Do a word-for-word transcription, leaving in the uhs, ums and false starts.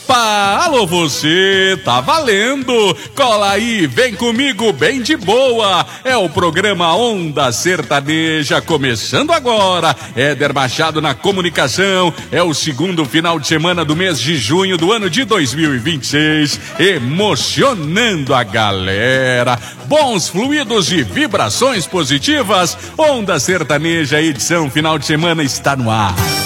Opa, alô você, tá valendo, cola aí, vem comigo bem de boa, é o programa Onda Sertaneja, começando agora, Éder Machado na comunicação, é o segundo final de semana do mês de junho do ano de dois mil e vinte e seis, emocionando a galera, bons fluidos e vibrações positivas, Onda Sertaneja, edição final de semana está no ar.